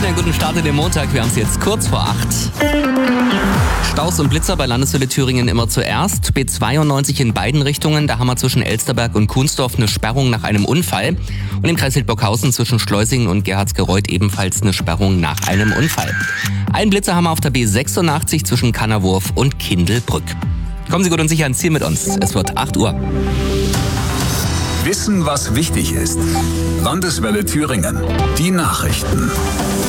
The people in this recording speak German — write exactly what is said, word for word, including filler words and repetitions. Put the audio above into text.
einen guten Start in den Montag. Wir haben es jetzt kurz vor acht. Staus und Blitzer bei Landeshölle Thüringen immer zuerst. B zweiundneunzig in beiden Richtungen. Da haben wir zwischen Elsterberg und Kunsdorf eine Sperrung nach einem Unfall. Und im Kreis Hildburghausen zwischen Schleusingen und Gerhardsgereuth ebenfalls eine Sperrung nach einem Unfall. Einen Blitzer haben wir auf der B sechsundachtzig zwischen Kannerwurf und Kindelbrück. Kommen Sie gut und sicher ans Ziel mit uns. Es wird acht Uhr. Wissen, was wichtig ist. Landeswelle Thüringen. Die Nachrichten.